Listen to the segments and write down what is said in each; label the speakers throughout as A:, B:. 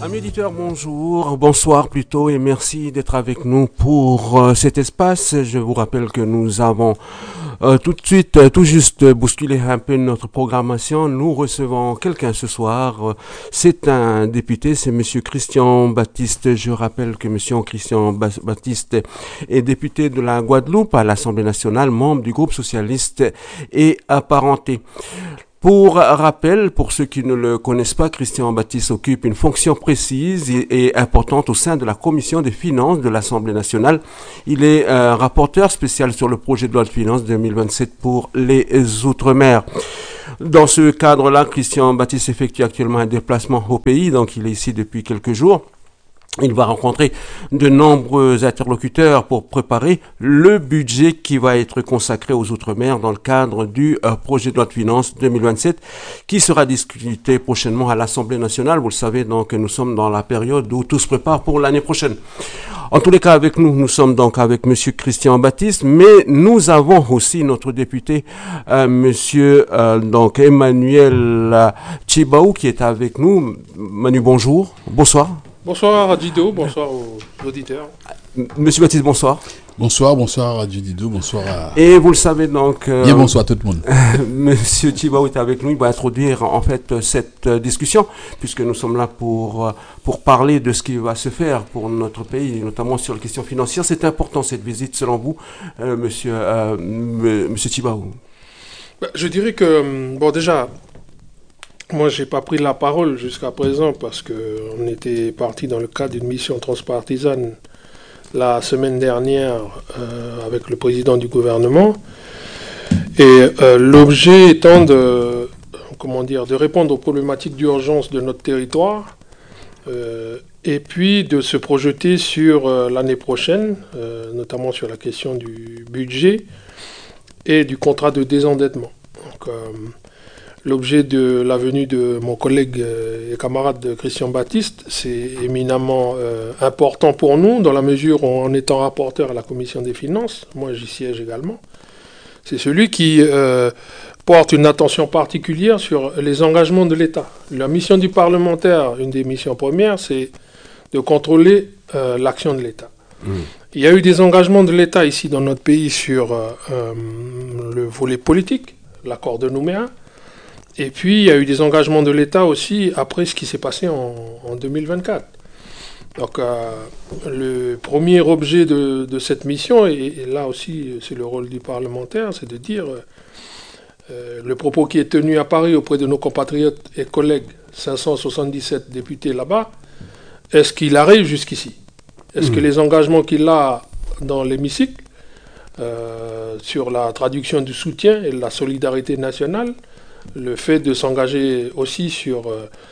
A: Amis auditeurs, bonjour, bonsoir plutôt, et merci d'être avec nous pour cet espace. Je vous rappelle que nous avons tout de suite, tout juste bousculé un peu notre programmation. Nous recevons quelqu'un ce soir. C'est un député, c'est Monsieur Christian Baptiste. Je rappelle que Monsieur Christian Baptiste est député de la Guadeloupe à l'Assemblée nationale, membre du groupe socialiste et apparenté. Pour rappel, pour ceux qui ne le connaissent pas, Christian Baptiste occupe une fonction précise et importante au sein de la Commission des finances de l'Assemblée nationale. Il est rapporteur spécial sur le projet de loi de finances 2027 pour les Outre-mer. Dans ce cadre-là, Christian Baptiste effectue actuellement un déplacement au pays, donc il est ici depuis quelques jours. Il va rencontrer de nombreux interlocuteurs pour préparer le budget qui va être consacré aux Outre-mer dans le cadre du projet de loi de finances 2027 qui sera discuté prochainement à l'Assemblée nationale. Vous le savez, donc nous sommes dans la période où tout se prépare pour l'année prochaine. En tous les cas, avec nous sommes donc avec Monsieur Christian Baptiste, mais nous avons aussi notre député, Monsieur donc Emmanuel Chibaou, qui est avec nous. Manu, bonjour. Bonsoir.
B: Bonsoir à Dido, bonsoir aux auditeurs.
A: Monsieur Baptiste, bonsoir.
C: Bonsoir à Dido, bonsoir à...
A: Et vous le savez donc...
C: Bien bonsoir à tout le monde.
A: Monsieur Chibaou est avec nous, il va introduire en fait cette discussion, puisque nous sommes là pour parler de ce qui va se faire pour notre pays, notamment sur les questions financières. C'est important cette visite, selon vous, monsieur Chibaou?
B: Je dirais que, bon déjà... Moi, j'ai pas pris la parole jusqu'à présent parce qu'on était parti dans le cadre d'une mission transpartisane la semaine dernière avec le président du gouvernement. Et l'objet étant de répondre aux problématiques d'urgence de notre territoire et puis de se projeter sur l'année prochaine, notamment sur la question du budget et du contrat de désendettement. Donc, l'objet de la venue de mon collègue et camarade Christian Baptiste, c'est éminemment important pour nous, dans la mesure où, en étant rapporteur à la Commission des finances, moi j'y siège également, c'est celui qui porte une attention particulière sur les engagements de l'État. La mission du parlementaire, une des missions premières, c'est de contrôler l'action de l'État. Il y a eu des engagements de l'État ici dans notre pays sur le volet politique, l'accord de Nouméa. Et puis, il y a eu des engagements de l'État aussi après ce qui s'est passé en 2024. Donc, le premier objet de cette mission, et là aussi, c'est le rôle du parlementaire, c'est de dire le propos qui est tenu à Paris auprès de nos compatriotes et collègues, 577 députés là-bas, est-ce qu'il arrive jusqu'ici? Est-ce que les engagements qu'il a dans l'hémicycle sur la traduction du soutien et de la solidarité nationale, le fait de s'engager aussi sur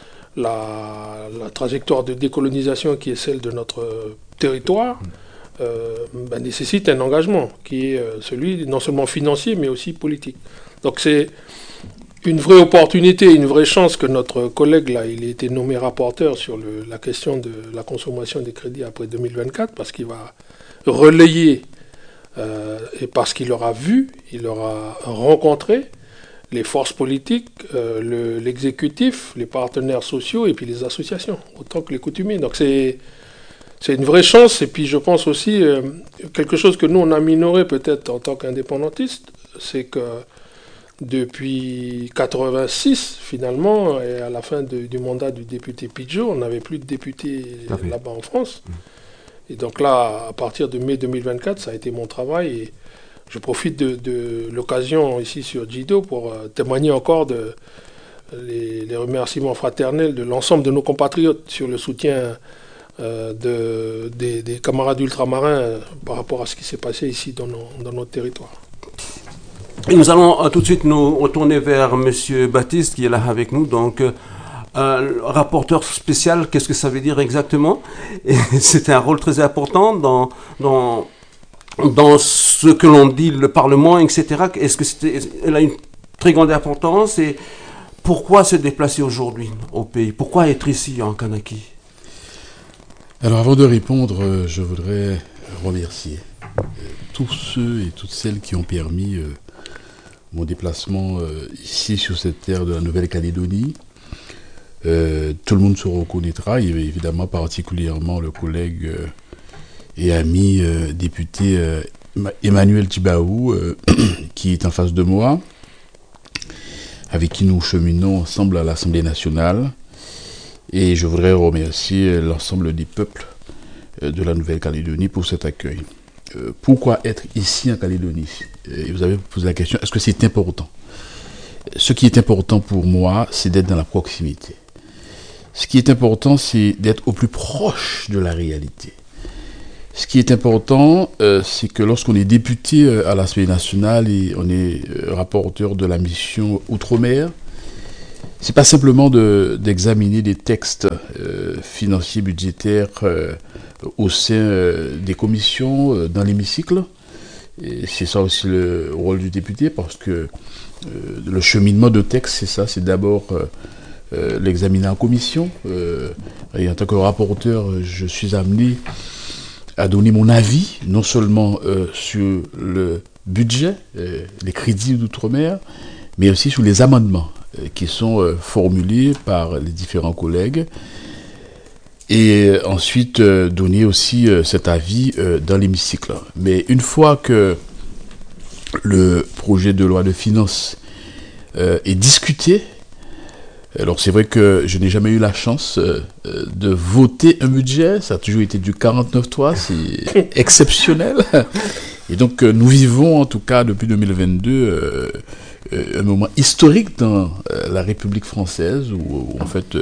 B: la trajectoire de décolonisation qui est celle de notre territoire, nécessite un engagement qui est celui non seulement financier mais aussi politique. Donc c'est une vraie opportunité, une vraie chance que notre collègue là, il ait été nommé rapporteur sur la question de la consommation des crédits après 2024 parce qu'il va relayer et parce qu'il aura vu, il aura rencontré les forces politiques, l'exécutif, les partenaires sociaux et puis les associations, autant que les coutumiers. Donc c'est une vraie chance. Et puis je pense aussi, quelque chose que nous on a minoré peut-être en tant qu'indépendantistes, c'est que depuis 86 finalement, et à la fin du mandat du député Pidgeot, on n'avait plus de députés là-bas en France. Et donc là, à partir de mai 2024, ça a été mon travail. Et je profite de l'occasion ici sur Jido pour témoigner encore les remerciements fraternels de l'ensemble de nos compatriotes sur le soutien des camarades ultramarins par rapport à ce qui s'est passé ici dans notre territoire.
A: Et nous allons tout de suite nous retourner vers M. Baptiste qui est là avec nous. Donc, rapporteur spécial, qu'est-ce que ça veut dire exactement? C'est un rôle très important dans ce que l'on dit, le Parlement, etc. Est-ce que elle a une très grande importance et pourquoi se déplacer aujourd'hui au pays? Pourquoi être ici en Kanaki?
C: Alors avant de répondre, je voudrais remercier tous ceux et toutes celles qui ont permis mon déplacement ici sur cette terre de la Nouvelle-Calédonie, Tout le monde se reconnaîtra, et évidemment particulièrement le collègue et ami député Emmanuel Tibaou, qui est en face de moi, avec qui nous cheminons ensemble à l'Assemblée nationale. Et je voudrais remercier l'ensemble des peuples de la Nouvelle-Calédonie pour cet accueil. Pourquoi être ici en Calédonie? Et vous avez posé la question, est-ce que c'est important? Ce qui est important pour moi, c'est d'être dans la proximité. Ce qui est important, c'est d'être au plus proche de la réalité. Ce qui est important, c'est que lorsqu'on est député à l'Assemblée nationale et on est rapporteur de la mission Outre-mer, c'est pas simplement d'examiner des textes financiers, budgétaires au sein des commissions, dans l'hémicycle. Et c'est ça aussi le rôle du député, parce que le cheminement de texte, c'est ça, c'est d'abord l'examiner en commission. Et en tant que rapporteur, je suis amené à donner mon avis, non seulement sur le budget, les crédits d'outre-mer, mais aussi sur les amendements qui sont formulés par les différents collègues. Et ensuite, donner aussi cet avis dans l'hémicycle. Mais une fois que le projet de loi de finances est discuté, alors c'est vrai que je n'ai jamais eu la chance de voter un budget, ça a toujours été du 49.3, c'est exceptionnel. Et donc nous vivons en tout cas depuis 2022 un moment historique dans la République française où en fait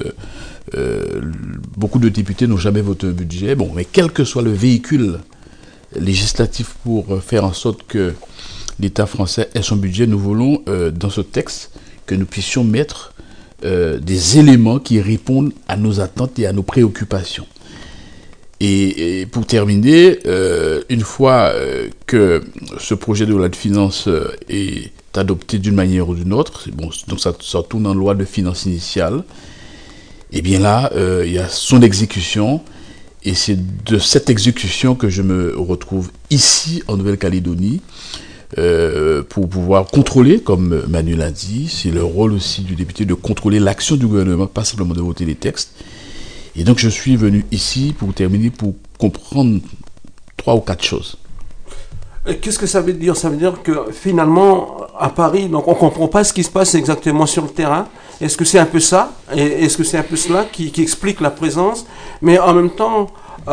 C: beaucoup de députés n'ont jamais voté un budget. Bon, mais quel que soit le véhicule législatif pour faire en sorte que l'État français ait son budget, nous voulons dans ce texte que nous puissions mettre des éléments qui répondent à nos attentes et à nos préoccupations. Et pour terminer, une fois que ce projet de loi de finances est adopté d'une manière ou d'une autre, bon, donc ça tourne en loi de finances initiale, et bien là, il y a son exécution, et c'est de cette exécution que je me retrouve ici en Nouvelle-Calédonie, pour pouvoir contrôler, comme Manu l'a dit, c'est le rôle aussi du député de contrôler l'action du gouvernement, pas simplement de voter les textes. Et donc je suis venu ici pour terminer, pour comprendre 3 ou 4 choses.
A: Et qu'est-ce que ça veut dire? Ça veut dire que finalement, à Paris, donc on ne comprend pas ce qui se passe exactement sur le terrain. Est-ce que c'est un peu ça? Et est-ce que c'est un peu cela qui explique la présence? Mais en même temps,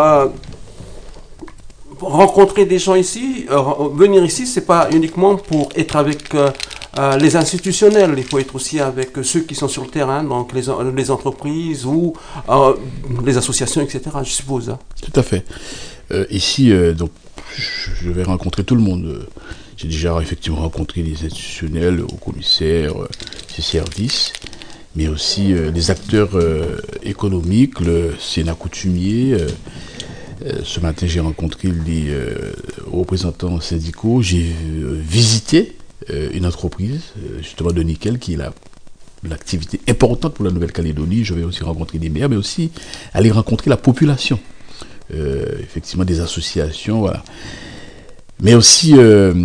A: rencontrer des gens ici, venir ici, c'est pas uniquement pour être avec les institutionnels, il faut être aussi avec ceux qui sont sur le terrain, donc les entreprises ou les associations, etc., je suppose. Hein.
C: Tout à fait. Ici, donc, je vais rencontrer tout le monde. J'ai déjà effectivement rencontré les institutionnels, au commissaire, ses services, mais aussi les acteurs économiques, le Sénat coutumier. Ce matin, j'ai rencontré les représentants syndicaux. J'ai visité une entreprise, justement de nickel, qui est l'activité importante pour la Nouvelle-Calédonie. Je vais aussi rencontrer des maires, mais aussi aller rencontrer la population. Effectivement, des associations, voilà. Mais aussi,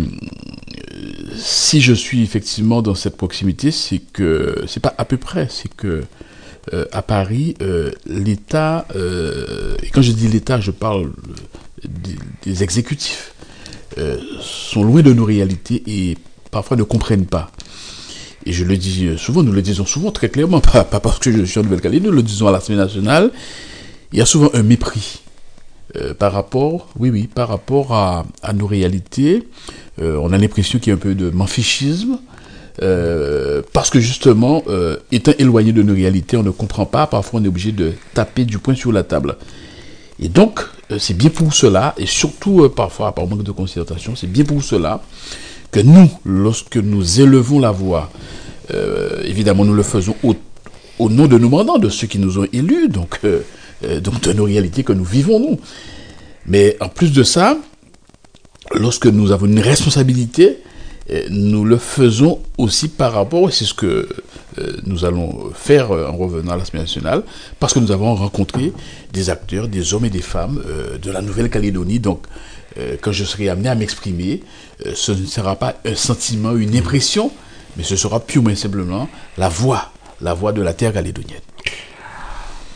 C: si je suis effectivement dans cette proximité, c'est que, c'est pas à peu près, c'est que à Paris, l'État, et quand je dis l'État, je parle des exécutifs, sont loin de nos réalités et parfois ne comprennent pas. Et je le dis souvent, nous le disons souvent très clairement, pas parce que je suis en Nouvelle-Calédonie, nous le disons à l'Assemblée nationale, il y a souvent un mépris par rapport à nos réalités. On a l'impression qu'il y a un peu de manchisme, parce que justement, étant éloigné de nos réalités, on ne comprend pas, parfois on est obligé de taper du poing sur la table. Et donc, c'est bien pour cela, et surtout parfois par manque de concertation, c'est bien pour cela que nous, lorsque nous élevons la voix, évidemment nous le faisons au nom de nos mandants, de ceux qui nous ont élus, donc de nos réalités que nous vivons nous. Mais en plus de ça, lorsque nous avons une responsabilité, nous le faisons aussi par rapport, et c'est ce que nous allons faire en revenant à l'Assemblée nationale, parce que nous avons rencontré des acteurs, des hommes et des femmes de la Nouvelle-Calédonie. Donc, quand je serai amené à m'exprimer, ce ne sera pas un sentiment, une impression, mais ce sera purement et simplement la voix de la terre calédonienne.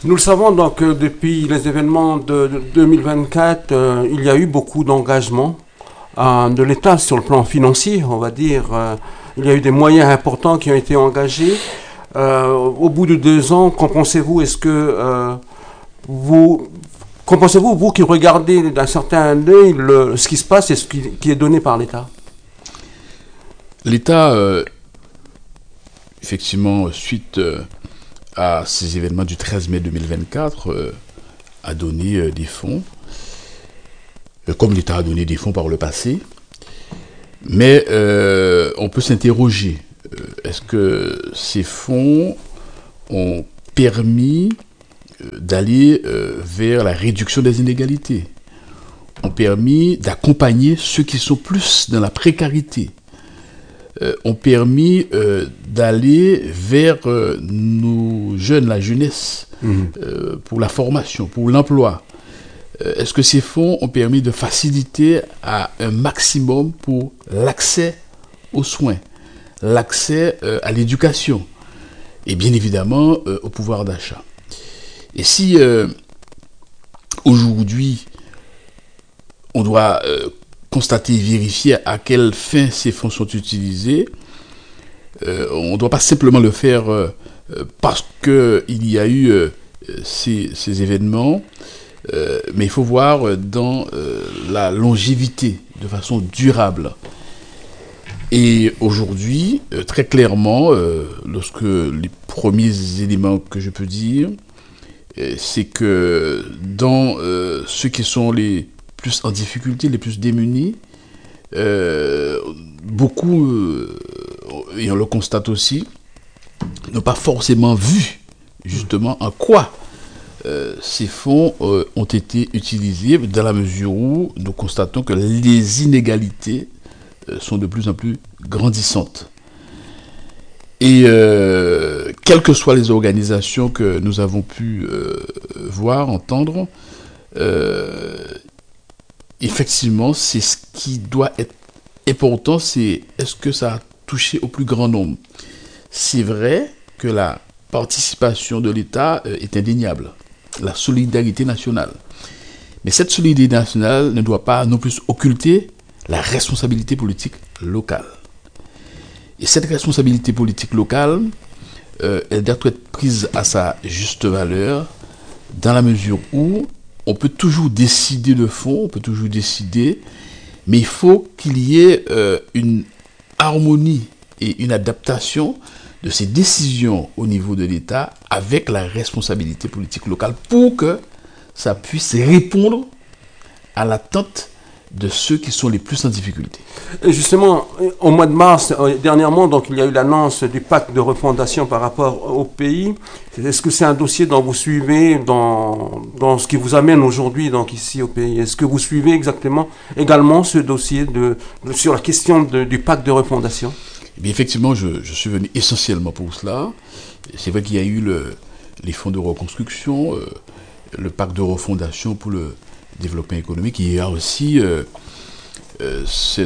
A: Nous le savons donc depuis les événements de 2024, il y a eu beaucoup d'engagements de l'État sur le plan financier, on va dire. Il y a eu des moyens importants qui ont été engagés. Au bout de 2 ans, qu'en pensez-vous? Est-ce que qu'en pensez-vous, vous qui regardez d'un certain œil ce qui se passe et ce qui est donné par l'État?
C: L'État, effectivement, suite à ces événements du 13 mai 2024, a donné des fonds, comme l'État a donné des fonds par le passé. Mais on peut s'interroger, est-ce que ces fonds ont permis d'aller vers la réduction des inégalités, ont permis d'accompagner ceux qui sont plus dans la précarité, ont permis d'aller vers nos jeunes, la jeunesse, pour la formation, pour l'emploi. Est-ce que ces fonds ont permis de faciliter à un maximum pour l'accès aux soins, l'accès à l'éducation et bien évidemment au pouvoir d'achat? Et si aujourd'hui on doit constater et vérifier à quelle fin ces fonds sont utilisés, on ne doit pas simplement le faire parce qu'il y a eu ces événements, mais il faut voir dans la longévité, de façon durable. Et aujourd'hui, très clairement, lorsque les premiers éléments que je peux dire, c'est que dans ceux qui sont les plus en difficulté, les plus démunis, beaucoup, et on le constate aussi, n'ont pas forcément vu justement en quoi ces fonds ont été utilisés, dans la mesure où nous constatons que les inégalités sont de plus en plus grandissantes. Et quelles que soient les organisations que nous avons pu voir, entendre, effectivement, c'est ce qui doit être important, c'est est-ce que ça a touché au plus grand nombre. C'est vrai que la participation de l'État est indéniable, la solidarité nationale. Mais cette solidarité nationale ne doit pas non plus occulter la responsabilité politique locale. Et cette responsabilité politique locale, elle doit être prise à sa juste valeur, dans la mesure où on peut toujours décider de fond, on peut toujours décider, mais il faut qu'il y ait une harmonie et une adaptation de ces décisions au niveau de l'État avec la responsabilité politique locale pour que ça puisse répondre à l'attente de ceux qui sont les plus en difficulté.
A: Et justement, au mois de mars, dernièrement, donc, il y a eu l'annonce du pacte de refondation par rapport au pays. Est-ce que c'est un dossier dont vous suivez dans ce qui vous amène aujourd'hui donc, ici au pays? Est-ce que vous suivez également ce dossier sur la question du pacte de refondation?
C: Eh bien, effectivement, je suis venu essentiellement pour cela. C'est vrai qu'il y a eu les fonds de reconstruction, le pacte de refondation pour le développement économique. Il y a aussi ce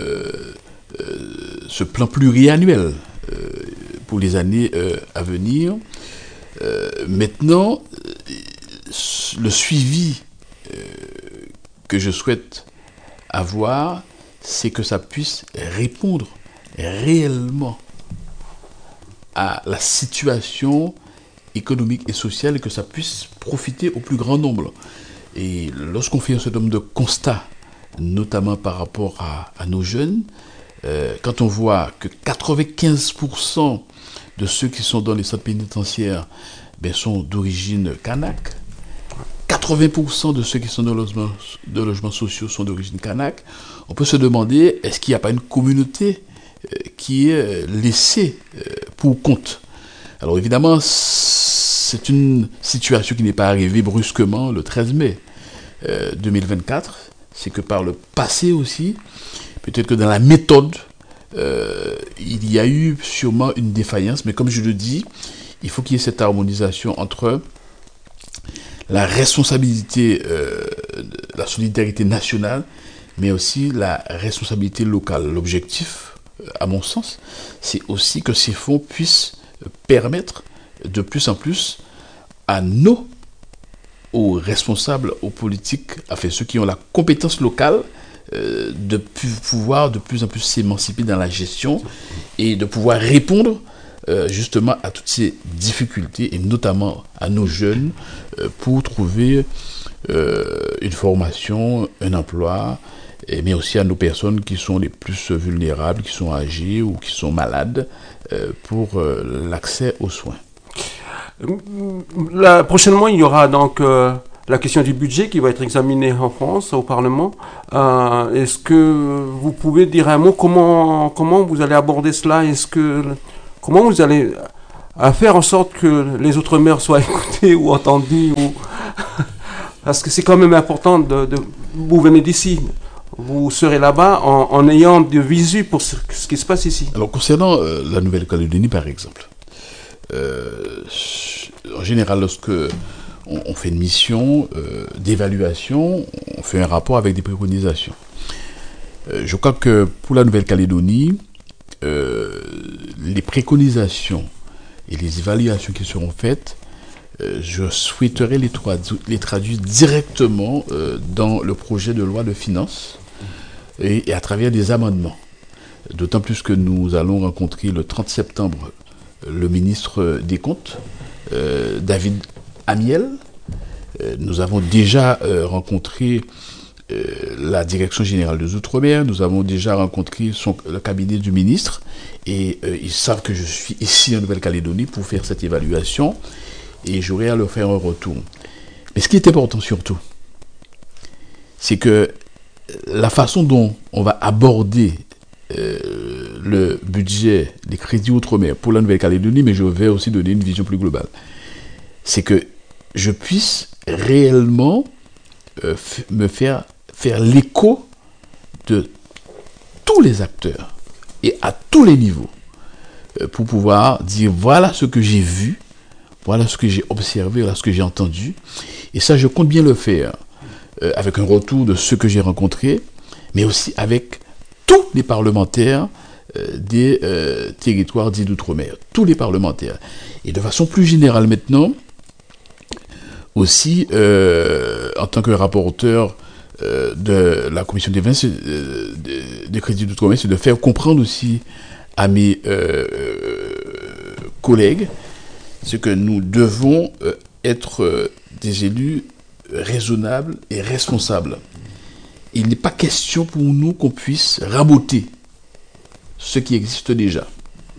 C: plan pluriannuel pour les années à venir. Maintenant, le suivi que je souhaite avoir, c'est que ça puisse répondre réellement à la situation économique et sociale et que ça puisse profiter au plus grand nombre. Et lorsqu'on fait un certain nombre de constats, notamment par rapport à nos jeunes, quand on voit que 95% de ceux qui sont dans les centres pénitentiaires sont d'origine kanak, 80% de ceux qui sont dans de logements sociaux sont d'origine kanak, on peut se demander, est-ce qu'il n'y a pas une communauté qui est laissée pour compte? Alors évidemment, c'est une situation qui n'est pas arrivée brusquement le 13 mai 2024. C'est que par le passé aussi, peut-être que dans la méthode, il y a eu sûrement une défaillance. Mais comme je le dis, il faut qu'il y ait cette harmonisation entre la responsabilité, la solidarité nationale, mais aussi la responsabilité locale. L'objectif, à mon sens, c'est aussi que ces fonds puissent permettre de plus en plus à aux responsables, aux politiques, enfin ceux qui ont la compétence locale, de pouvoir de plus en plus s'émanciper dans la gestion et de pouvoir répondre justement à toutes ces difficultés et notamment à nos jeunes pour trouver une formation, un emploi, mais aussi à nos personnes qui sont les plus vulnérables, qui sont âgées ou qui sont malades pour l'accès aux soins.
A: Prochainement, il y aura donc la question du budget qui va être examinée en France au Parlement. Est-ce que vous pouvez dire un mot comment vous allez aborder cela? Comment vous allez faire en sorte que les Outre-mer soient écoutés ou entendus Parce que c'est quand même important vous venez d'ici. Vous serez là-bas en ayant de visu pour ce qui se passe ici.
C: Alors, concernant la Nouvelle-Calédonie, par exemple, en général, lorsque on fait une mission d'évaluation, on fait un rapport avec des préconisations. Je crois que pour la Nouvelle-Calédonie, les préconisations et les évaluations qui seront faites, je souhaiterais les traduire directement dans le projet de loi de finances et à travers des amendements. D'autant plus que nous allons rencontrer le 30 septembre le ministre des Comptes, David Amiel. Nous avons déjà rencontré la Direction générale des Outre-mer, nous avons déjà rencontré le cabinet du ministre, et ils savent que je suis ici en Nouvelle-Calédonie pour faire cette évaluation, et j'aurai à leur faire un retour. Mais ce qui est important surtout, c'est que la façon dont on va aborder le budget des crédits Outre-mer pour la Nouvelle-Calédonie, mais je vais aussi donner une vision plus globale, c'est que je puisse réellement me faire l'écho de tous les acteurs et à tous les niveaux pour pouvoir dire voilà ce que j'ai vu, voilà ce que j'ai observé, voilà ce que j'ai entendu. Et ça, je compte bien le faire avec un retour de ceux que j'ai rencontrés, mais aussi avec tous les parlementaires des territoires dits d'outre-mer, tous les parlementaires. Et de façon plus générale maintenant, aussi en tant que rapporteur de la commission des crédits d'outre-mer, c'est de faire comprendre aussi à mes collègues ce que nous devons être des élus raisonnables et responsables. Il n'est pas question pour nous qu'on puisse raboter ce qui existe déjà.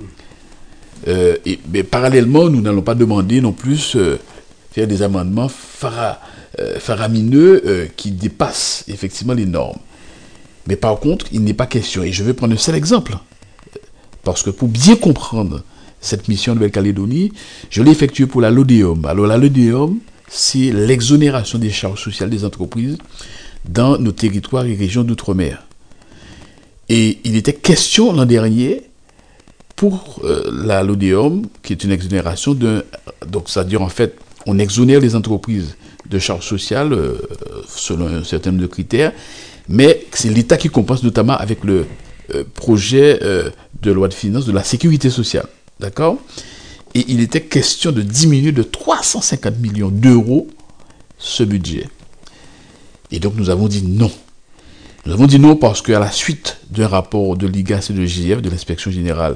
C: Mais parallèlement, nous n'allons pas demander non plus faire des amendements faramineux qui dépassent effectivement les normes. Mais par contre, il n'est pas question, et je vais prendre un seul exemple, parce que pour bien comprendre cette mission de Nouvelle-Calédonie, je l'ai effectuée pour la LODEOM. Alors la LODEOM, c'est l'exonération des charges sociales des entreprises dans nos territoires et régions d'outre-mer. Et il était question l'an dernier pour la LODEOM, qui est une exonération donc c'est-à-dire en fait, on exonère les entreprises de charges sociales selon un certain nombre de critères, mais c'est l'État qui compense notamment avec le projet de loi de finances de la sécurité sociale. D'accord ? Et il était question de diminuer de 350 millions d'euros ce budget. Et donc nous avons dit non. Nous avons dit non parce qu'à la suite d'un rapport de l'IGAS et de l'IGF, de l'Inspection générale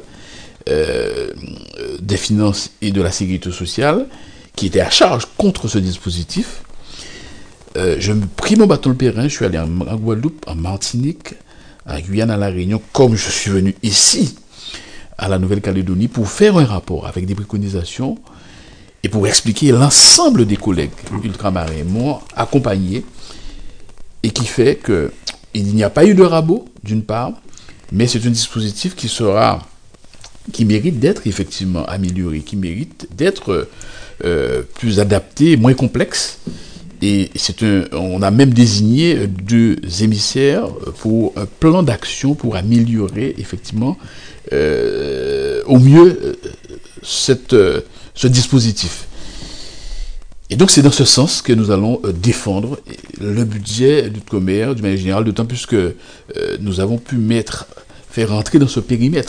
C: des finances et de la sécurité sociale, qui était à charge contre ce dispositif, je me pris mon bâton de pèlerin, je suis allé en Guadeloupe, en Martinique, à Guyane, à La Réunion, comme je suis venu ici, à la Nouvelle-Calédonie, pour faire un rapport avec des préconisations et pour expliquer l'ensemble des collègues ultramarins m'ont accompagné, et qui fait qu'il n'y a pas eu de rabot, d'une part, mais c'est un dispositif qui mérite d'être effectivement amélioré, qui mérite d'être plus adapté, moins complexe. Et on a même désigné 2 émissaires pour un plan d'action pour améliorer effectivement au mieux ce dispositif. Et donc c'est dans ce sens que nous allons défendre le budget d'outre-mer d'une manière générale, d'autant plus que nous avons pu faire rentrer dans ce périmètre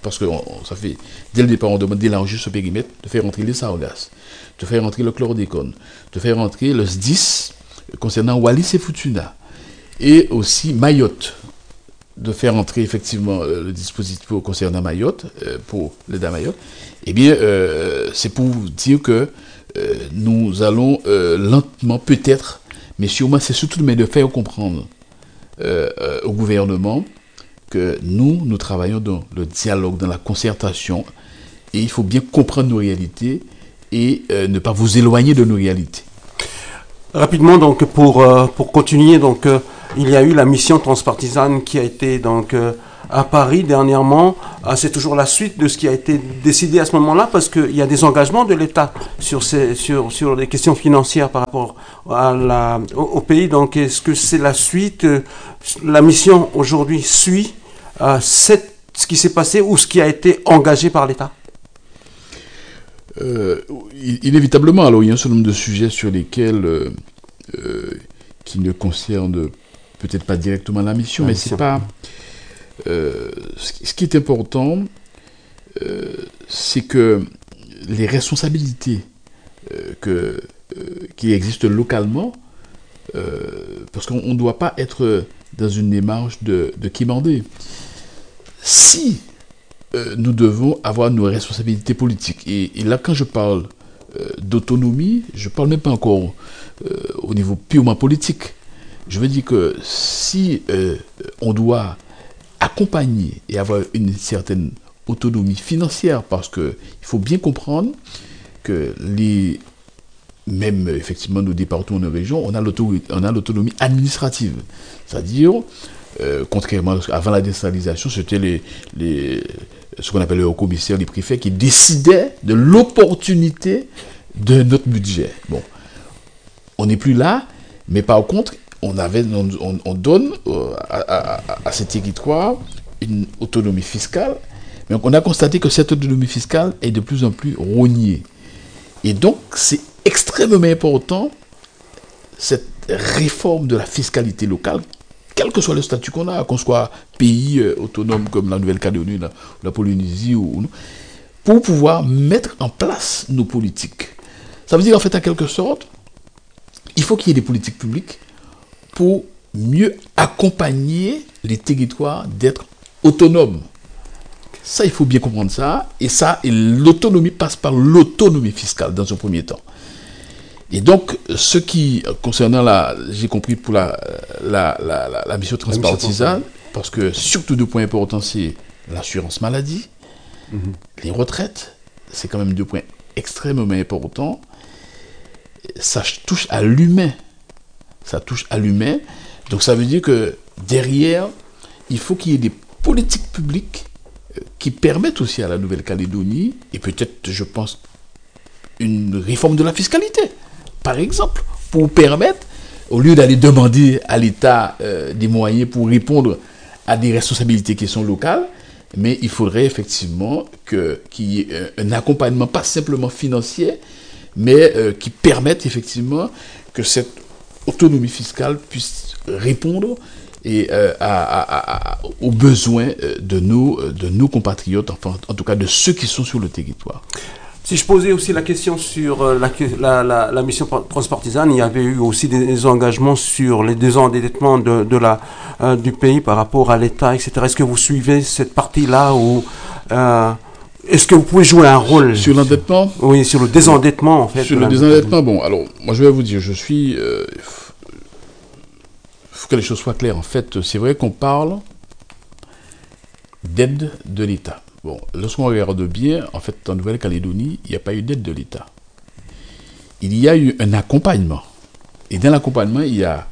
C: parce que ça fait, dès le départ, on demande d'élargir ce périmètre, de faire rentrer les sargasses, de faire rentrer le chlordécone, de faire rentrer le SDIS concernant Wallis et Futuna, et aussi Mayotte, de faire entrer effectivement le dispositif concernant Mayotte, pour l'aide à Mayotte. Eh bien, c'est pour dire que nous allons lentement, peut-être, mais sûrement, c'est surtout de faire comprendre au gouvernement que nous travaillons dans le dialogue, dans la concertation, et il faut bien comprendre nos réalités et ne pas vous éloigner de nos réalités.
A: Rapidement, donc, pour continuer, donc, il y a eu la mission transpartisane qui a été donc à Paris dernièrement. C'est toujours la suite de ce qui a été décidé à ce moment-là, parce qu'il y a des engagements de l'État sur les questions financières par rapport au pays. Donc, est-ce que c'est la suite? La mission aujourd'hui suit ce qui s'est passé ou ce qui a été engagé par l'État?
C: Inévitablement, alors il y a un certain nombre de sujets sur lesquels qui ne concernent peut-être pas directement la mission, mais c'est pas. Ce qui est important, c'est que les responsabilités qui existent localement, parce qu'on ne doit pas être dans une démarche de quémander. Si nous devons avoir nos responsabilités politiques, et là quand je parle d'autonomie, je ne parle même pas encore au niveau purement politique. Je veux dire que si on doit accompagner et avoir une certaine autonomie financière, parce qu'il faut bien comprendre que même effectivement nos départements, nos régions, on a l'autonomie administrative. C'est-à-dire, contrairement à avant la décentralisation, c'était ce qu'on appelle les hauts-commissaires, les préfets, qui décidaient de l'opportunité de notre budget. Bon, on n'est plus là, mais par contre, on donne à ces territoires une autonomie fiscale, mais on a constaté que cette autonomie fiscale est de plus en plus rognée. Et donc, c'est extrêmement important, cette réforme de la fiscalité locale, quel que soit le statut qu'on soit pays autonome comme la Nouvelle-Calédonie, la Polynésie, pour pouvoir mettre en place nos politiques. Ça veut dire, en fait, en quelque sorte, il faut qu'il y ait des politiques publiques pour mieux accompagner les territoires d'être autonomes. Ça, il faut bien comprendre ça. Et l'autonomie passe par l'autonomie fiscale dans un premier temps. Et donc, ce qui, concernant j'ai compris pour la mission transpartisane, parce que surtout deux points importants, c'est l'assurance maladie, les retraites, c'est quand même deux points extrêmement importants. Ça touche à l'humain. Donc ça veut dire que derrière, il faut qu'il y ait des politiques publiques qui permettent aussi à la Nouvelle-Calédonie, et peut-être, je pense, une réforme de la fiscalité, par exemple, pour permettre, au lieu d'aller demander à l'État des moyens pour répondre à des responsabilités qui sont locales, mais il faudrait effectivement qu'il y ait un accompagnement, pas simplement financier, mais qui permette effectivement que cette autonomie fiscale puisse répondre aux besoins de nos compatriotes, enfin, en tout cas de ceux qui sont sur le territoire.
A: Si je posais aussi la question sur la mission transpartisane, il y avait eu aussi des engagements sur les désendettements du pays par rapport à l'État, etc. Est-ce que vous suivez cette partie-là ou est-ce que vous pouvez jouer un rôle
C: sur l'endettement?
A: Oui, sur le désendettement en fait.
C: Sur le désendettement, bon, alors moi je vais vous dire, il faut que les choses soient claires. En fait, c'est vrai qu'on parle d'aide de l'État. Bon, lorsqu'on regarde bien, en fait, en Nouvelle-Calédonie, il n'y a pas eu d'aide de l'État. Il y a eu un accompagnement. Et dans l'accompagnement, il y a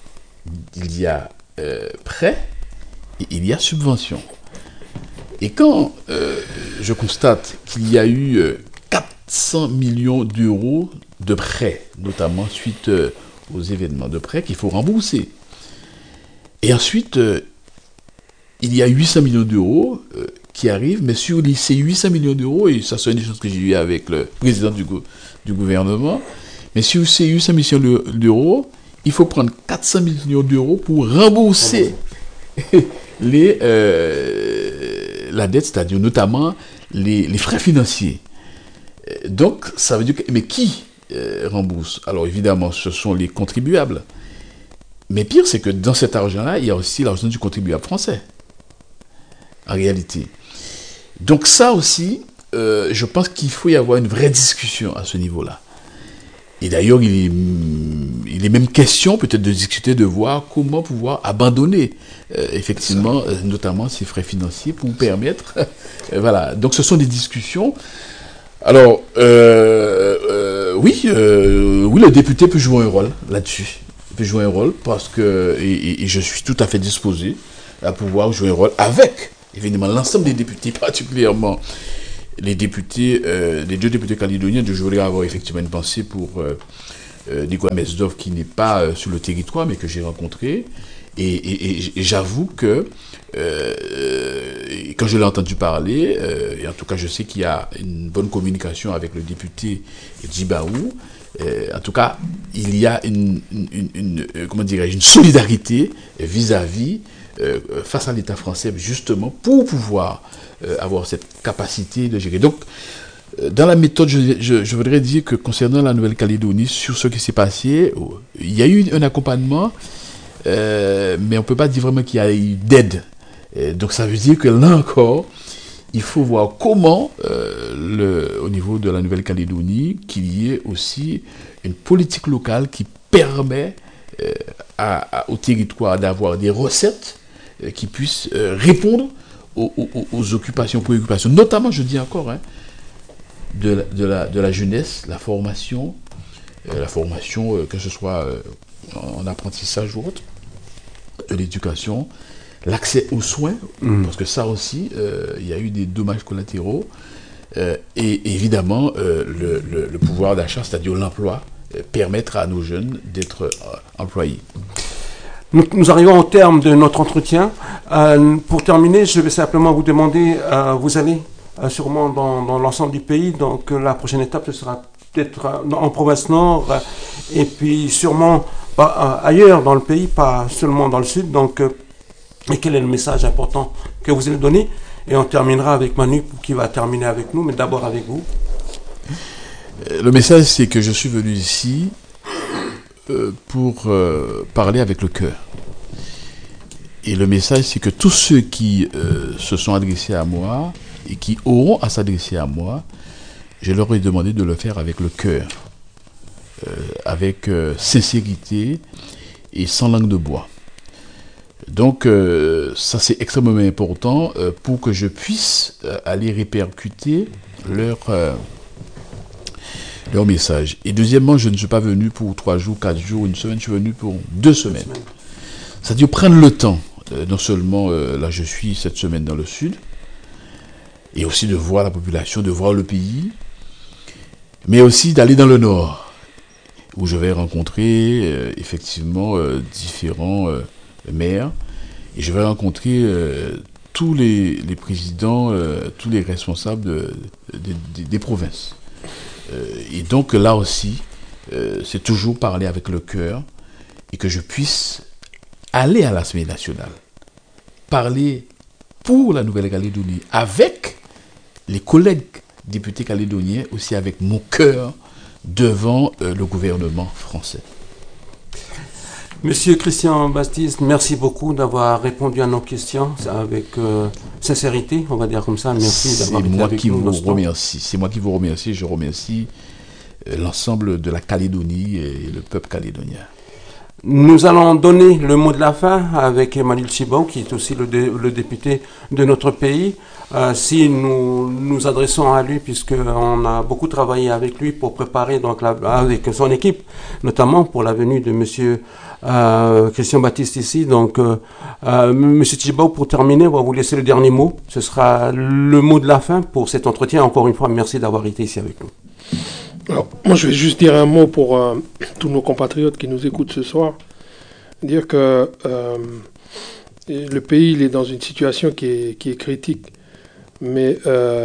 C: prêt et il y a subvention. Et quand je constate qu'il y a eu 400 millions d'euros de prêts, notamment suite aux événements de prêts qu'il faut rembourser, et ensuite, il y a 800 millions d'euros qui arrivent, mais sur ces 800 millions d'euros, et ça c'est une chose que j'ai eu avec le président du gouvernement, mais sur ces 800 millions d'euros, il faut prendre 400 millions d'euros pour rembourser les la dette, c'est-à-dire notamment les frais financiers. Donc, ça veut dire que... Mais qui rembourse? Alors, évidemment, ce sont les contribuables. Mais pire, c'est que dans cet argent-là, il y a aussi l'argent du contribuable français, en réalité. Donc ça aussi, je pense qu'il faut y avoir une vraie discussion à ce niveau-là. Et d'ailleurs, il est même question peut-être de discuter, de voir comment pouvoir abandonner effectivement, notamment ces frais financiers pour permettre... voilà, donc ce sont des discussions. Alors, oui, le député peut jouer un rôle là-dessus. Il peut jouer un rôle parce que, et je suis tout à fait disposé à pouvoir jouer un rôle avec, évidemment, l'ensemble des députés, particulièrement les députés, les 2 députés calédoniens. Je voudrais avoir effectivement une pensée pour Nicolas Mesdov qui n'est pas sur le territoire mais que j'ai rencontré. Et j'avoue que quand je l'ai entendu parler, et en tout cas je sais qu'il y a une bonne communication avec le député Djibaou, en tout cas il y a une solidarité vis-à-vis face à l'État français, justement pour pouvoir avoir cette capacité de gérer. Donc dans la méthode, je voudrais dire que concernant la Nouvelle-Calédonie, sur ce qui s'est passé, il y a eu un accompagnement, mais on ne peut pas dire vraiment qu'il y a eu d'aide. Donc ça veut dire que là encore, il faut voir comment, au niveau de la Nouvelle-Calédonie, qu'il y ait aussi une politique locale qui permet au territoire d'avoir des recettes qui puissent répondre aux occupations, préoccupations, notamment, je dis encore, de la jeunesse, la formation, que ce soit en apprentissage ou autre, de l'éducation, l'accès aux soins, parce que ça aussi, il y a eu des dommages collatéraux, et évidemment, le pouvoir d'achat, c'est-à-dire l'emploi, permettre à nos jeunes d'être employés.
A: Nous arrivons au terme de notre entretien. Pour terminer, je vais simplement vous demander, vous allez sûrement dans l'ensemble du pays, donc la prochaine étape, ce sera peut-être en province nord, et puis sûrement ailleurs dans le pays, pas seulement dans le sud. Donc, et quel est le message important que vous allez donner? Et on terminera avec Manu qui va terminer avec nous, mais d'abord avec vous.
C: Le message, c'est que je suis venu ici pour parler avec le cœur. Et le message, c'est que tous ceux qui se sont adressés à moi et qui auront à s'adresser à moi, je leur ai demandé de le faire avec le cœur, avec sincérité et sans langue de bois. Donc, ça c'est extrêmement important pour que je puisse aller répercuter leur message. Et deuxièmement, je ne suis pas venu pour 3 jours, 4 jours, une semaine, je suis venu pour 2 semaines. C'est-à-dire prendre le temps, non seulement, là je suis cette semaine dans le sud, et aussi de voir la population, de voir le pays, mais aussi d'aller dans le nord, où je vais rencontrer effectivement différents maires, et je vais rencontrer tous les présidents, tous les responsables des provinces. Et donc là aussi, c'est toujours parler avec le cœur, et que je puisse aller à l'Assemblée nationale, parler pour la Nouvelle-Calédonie, avec les collègues députés calédoniens, aussi avec mon cœur, devant le gouvernement français.
A: Monsieur Christian Baptiste, merci beaucoup d'avoir répondu à nos questions avec sincérité, on va dire comme ça. Merci d'avoir été avec nous.
C: C'est moi qui vous remercie. Je remercie l'ensemble de la Calédonie et le peuple calédonien.
A: Nous allons donner le mot de la fin avec Emmanuel Djibaou, qui est aussi le député de notre pays. Si nous nous adressons à lui, puisqu'on a beaucoup travaillé avec lui pour préparer, donc avec son équipe, notamment pour la venue de monsieur Christian Baptiste ici. Donc, monsieur Djibaou, pour terminer, on va vous laisser le dernier mot. Ce sera le mot de la fin pour cet entretien. Encore une fois, merci d'avoir été ici avec nous.
B: Alors, moi, je vais juste dire un mot pour tous nos compatriotes qui nous écoutent ce soir. Dire que le pays il est dans une situation qui est critique. Mais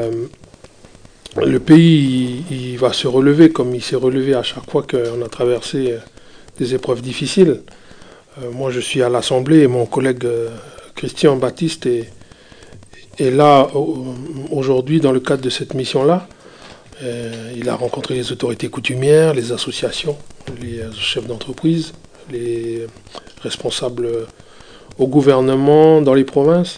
B: le pays, il va se relever comme il s'est relevé à chaque fois qu'on a traversé des épreuves difficiles. Moi, je suis à l'Assemblée et mon collègue Christian Baptiste Et là, aujourd'hui, dans le cadre de cette mission-là, il a rencontré les autorités coutumières, les associations, les chefs d'entreprise, les responsables au gouvernement, dans les provinces.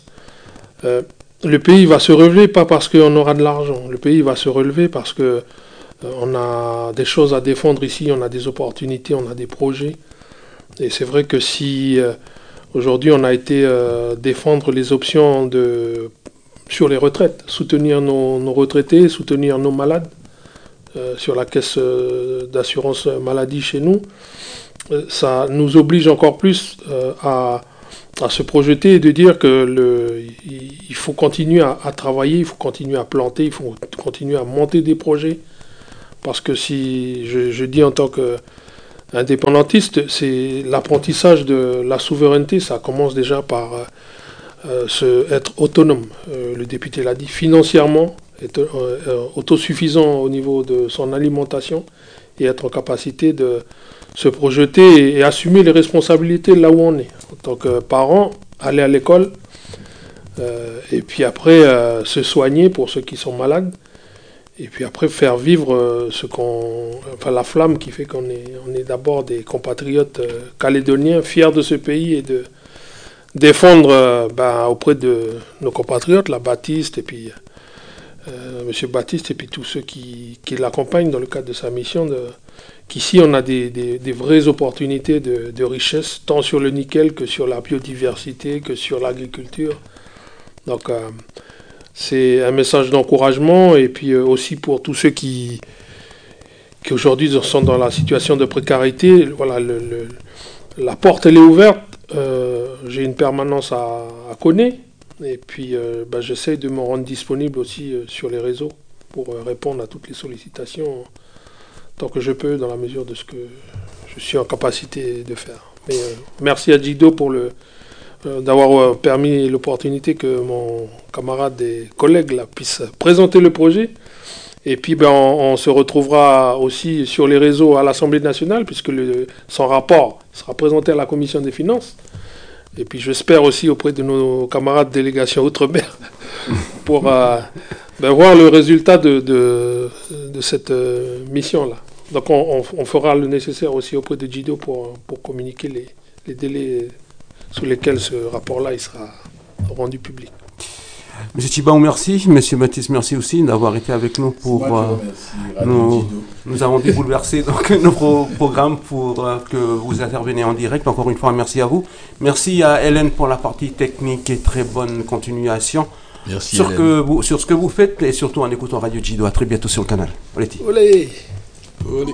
B: Le pays va se relever, pas parce qu'on aura de l'argent. Le pays va se relever parce que on a des choses à défendre ici, on a des opportunités, on a des projets. Et c'est vrai que si aujourd'hui on a été défendre les options sur les retraites, soutenir nos retraités, soutenir nos malades, sur la caisse d'assurance maladie chez nous, ça nous oblige encore plus à se projeter et de dire que il faut continuer à travailler, il faut continuer à planter, il faut continuer à monter des projets. Parce que si je dis en tant qu'indépendantiste, c'est l'apprentissage de la souveraineté, ça commence déjà par être autonome. Le député l'a dit, financièrement, être autosuffisant au niveau de son alimentation et être en capacité de se projeter et assumer les responsabilités là où on est. En tant que parent, aller à l'école et puis après se soigner pour ceux qui sont malades. Et puis après, faire vivre la flamme qui fait qu'on est d'abord des compatriotes calédoniens, fiers de ce pays et de défendre auprès de nos compatriotes, la Baptiste et puis Monsieur Baptiste et puis tous ceux qui l'accompagnent dans le cadre de sa mission, qu'ici on a des vraies opportunités de richesse, tant sur le nickel que sur la biodiversité, que sur l'agriculture. Donc c'est un message d'encouragement et puis aussi pour tous ceux qui aujourd'hui sont dans la situation de précarité. Voilà, la porte elle est ouverte. J'ai une permanence à Koné et puis j'essaie de me rendre disponible aussi sur les réseaux pour répondre à toutes les sollicitations tant que je peux dans la mesure de ce que je suis en capacité de faire. Mais merci à Jido pour d'avoir permis l'opportunité que mon camarade et collègue là, puisse présenter le projet. Et puis on se retrouvera aussi sur les réseaux à l'Assemblée nationale, puisque son rapport sera présenté à la Commission des finances. Et puis j'espère aussi auprès de nos camarades délégation Outre-mer pour voir le résultat de cette mission-là. Donc on fera le nécessaire aussi auprès de Jido pour communiquer les délais sous lesquels ce rapport-là il sera rendu public.
A: Monsieur Tchibaou, merci. Monsieur Baptiste, merci aussi d'avoir été avec nous pour nous avons débouleversé donc nos programmes pour que vous interveniez en direct. Encore une fois, merci à vous. Merci à Hélène pour la partie technique et très bonne continuation.
C: Merci
A: sur ce que vous faites et surtout en écoutant Radio Jido. À très bientôt sur le canal. Olé.
B: Olé. Olé.